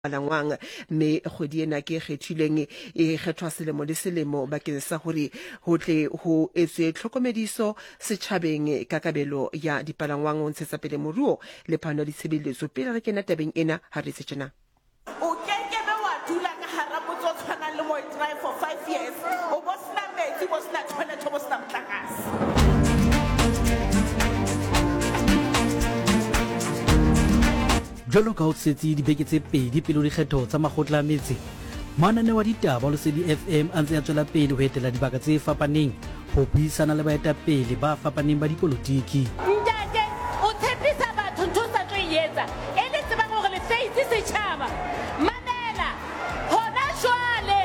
palangwang mme kgwedi ena ke kgethileng e kgethwa selemo le selemo bakeng sa hore ho tle ho etswe tlhokomediso setjhabeng ka kabelo ya dipalangwang ho ntshetsa pele moruo le phano ya ditshebeletso pele re kena tabeng ena ha re se tjena. O kekebe wa dula ka hara motse o tshwanang le Mooi Drive for 5 years o bo sena metsi bo sena toilet bo sena motlakase. Jolo ka o tsetsi dibeke tse pedi pele dikgetho tsa makgotla a metse manane wa ditaba Lesedi FM a ntse a tswela pele ho etela dibaka tse fapaneng ho buisana le baetapele ba fapaneng ba dipolotiki. Ntate o tshepisa batho ntho sa tlo etsa e le tsebang hore le face setjhaba mamela hona jwale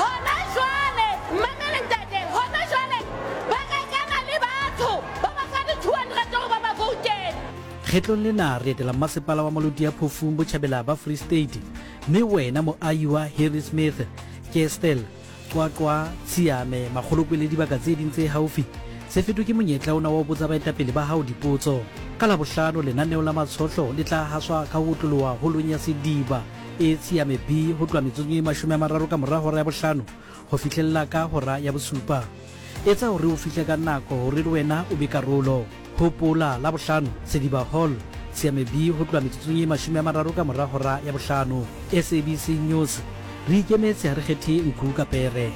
mamela ntate hona jwale ba rekana le batho ba ba fa 200 hore ba ba vote. Kgetlong lena re etela masepala wa Molodi ya Phofung Botjhabela ba Free State mme wena moahi wa Harry Smith Kestel Qwaqwa Tsiame magolopele dibaka tse ding tse haufi se fetwe ke monyetla ona wa botsa baetapele ba hao dipotso ka la bohlano lenaneo la matshohlo le tla haswa ka ho tloloha holong ya Sediba e Tsiame B ho tloha metsong e 30 ka mora hora ya bohlano ho fihlella ka hora ya bosupa etsa hore o fihle ka nako hore le wena o be karolo hopola la bohlano Sediba Hall Tsiame B ho tloha metsong e 30 ka mora hora ya bohlano. SABC News re ikemetse re kgethe Nku Kapere.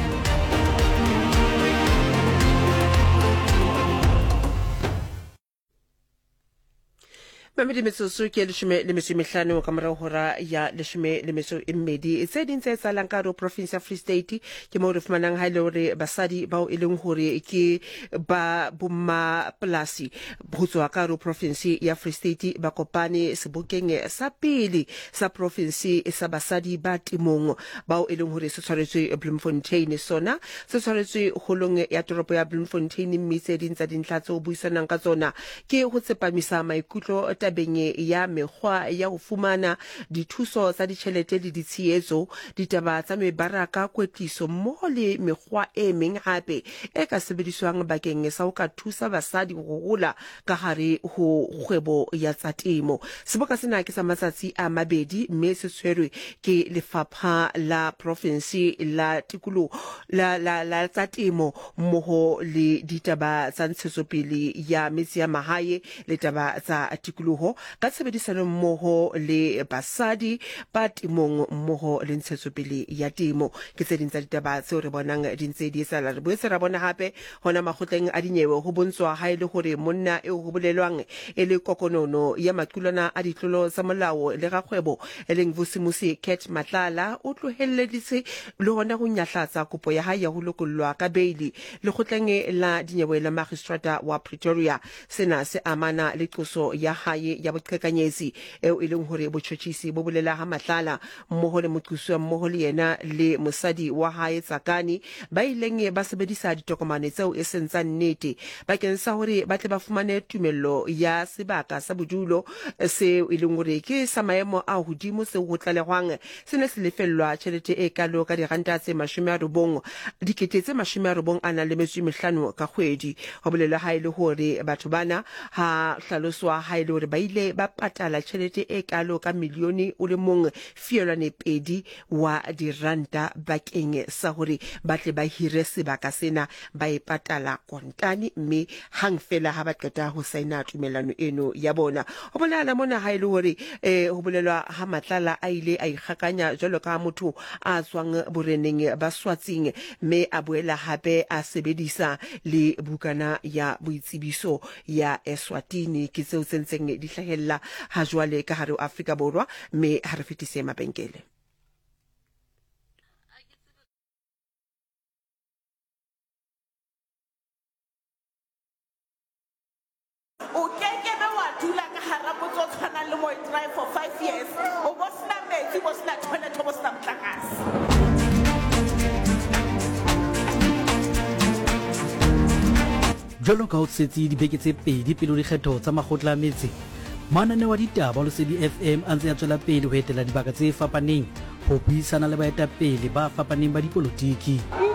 Mamedi metsotso ke le mehlano ka mora hora ya le metso e mmedi tse ding tse tsalang ka ro province ya Free State ke mo re fumanang ha ile hore basadi bao e leng hore ke ba bomma polasi botswa ka ro province ya Free State ba kopane sebokeng sa pele sa province sa basadi ba timong bao e leng hore se tshwaretswe Bloemfontein sona se tshwaretswe holong ya toropo ya Bloemfontein mme tse ding tsa dintlha tse o buisanang ka tsona ke ho tsepamisa maikutlo tabeng ya mekgwa ya ho fumana dithuso tsa ditjhelete le ditshietso ditaba tsa mebaraka kwetliso mmoho le mekgwa e meng hape e ka sebediswang bakeng sa ho ka thusa basadi ho hola ka hare ho kgwebo ya tsa temo. Seboka sena ke sa matsatsi a mabedi mme se tshwerwe ke lefapha la province la tikolo la tsa temo mmoho le ditaba tsa ntshetsopele ya metsi ya mahae le taba tsa tikolo ka tshebedisano mmoho le basadi ba timong mmoho le ntshetsopele ya temo ke tse ding tsa ditaba tseo re bonang di ntse di sala re boetse ra bona hape hona makgotleng a dinyewe ho bontswa ha ile hore monna e ho bolelwang e le kokonono ya maqulwana a ditlolo tsa molao le ga kgwebo e leng Vusimusi Cat Matlala o tlohelleditse le hona ho nyahlatsa kopo ya hae ya ho lokollwa ka beili le kgotleng la dinyewe la magistrata wa Pretoria sena se amana le qoso ya hae ya boqhekanyetsi eo e leng hore botjhotjhisi bo bolela ha Matlala mmoho le moqosuwa mmoho le yena le mosadi wa hae Tsakani ba ileng ba sebedisa ditokomane tseo e seng tsa nnete bakeng sa hore ba tle ba fumane tumello ya sebaka sa bodulo seo e leng hore ke sa maemo a hodimo seo ho tlalehwang sene se lefellwa tjhelete e kalo ka diranta tse 90 dikete tse 90 ana le metso 5 ka kgwedi ho bolela ha ile hore batho bana ha hlaloswa ha ile hore ba ile ba patala tjhelete e kalo ka milione o le mong fielwane pedi wa diranta bakeng sa hore ba tle ba hire sebaka sena ba e patala kontane mme hang fela ha ba qeta ho saina tumellano eno ya bona ho bolela mona ha ile hore ho bolelwa ha Matlala a ile a ikgakanya jwalo ka motho a tswang boreneng ba Swatsing mme a boela hape a sebedisa le bukana ya boitsebiso ya Eswatini ke tseo tsentseng di hlahella ha jwale ka hare Afrika Borwa mme ha re fetise mabenkele. O kekebe wa dula ka hara motse o tshwanang le Mooi Drive for 5 years o bo sena metsi bo sena toilet bo sena motlakase. Jolo ka o tsetsi dibeke tse pedi pele dikgetho tsa makgotla a metse manane wa ditaba Lesedi FM a ntse a tswela pele ho etela dibaka tse fapaneng ho buisana le baetapele ba fapaneng ba dipolotiki.